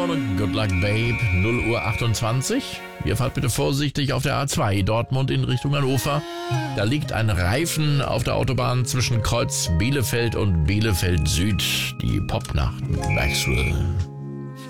Down, Good Luck Babe, 0:28 Uhr. Ihr fahrt bitte vorsichtig auf der A2 Dortmund in Richtung Hannover. Da liegt ein Reifen auf der Autobahn zwischen Kreuz Bielefeld und Bielefeld Süd. Die Popnacht mit Maxwell.